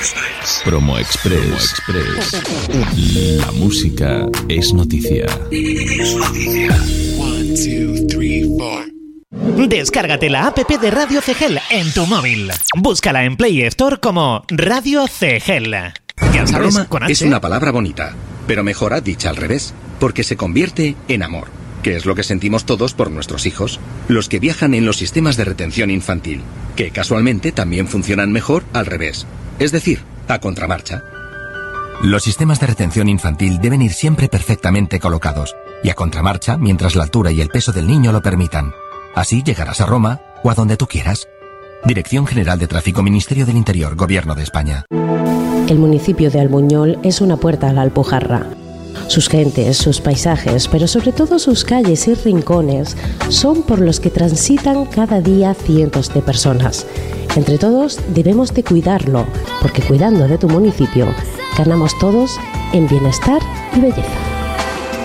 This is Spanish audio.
Promo Express. La música es noticia. One, two, three, four. Descárgate la app de Radio CGEL en tu móvil. Búscala en Play Store como Radio CGEL. Ya sabes, Roma con H. es una palabra bonita, pero mejora dicha al revés, porque se convierte en amor, que es lo que sentimos todos por nuestros hijos, los que viajan en los sistemas de retención infantil, que casualmente también funcionan mejor al revés, es decir, a contramarcha. Los sistemas de retención infantil deben ir siempre perfectamente colocados, y a contramarcha mientras la altura y el peso del niño lo permitan. Así llegarás a Roma o a donde tú quieras. Dirección General de Tráfico, Ministerio del Interior, Gobierno de España. El municipio de Albuñol es una puerta a la Alpujarra. Sus gentes, sus paisajes, pero sobre todo sus calles y rincones son por los que transitan cada día cientos de personas. Entre todos debemos de cuidarlo, porque cuidando de tu municipio ganamos todos en bienestar y belleza.